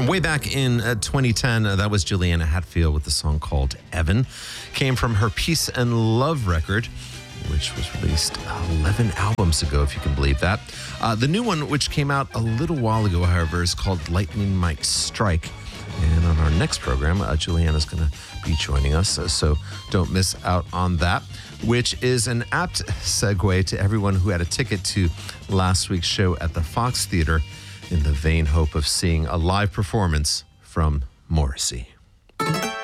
From way back in 2010, that was Juliana Hatfield with the song called Evan. Came from her Peace and Love record, which was released 11 albums ago, if you can believe that. The new one, which came out a little while ago, however, is called Lightning Might Strike. And on our next program, Juliana's going to be joining us, so don't miss out on that, which is an apt segue to everyone who had a ticket to last week's show at the Fox Theater in the vain hope of seeing a live performance from Morrissey.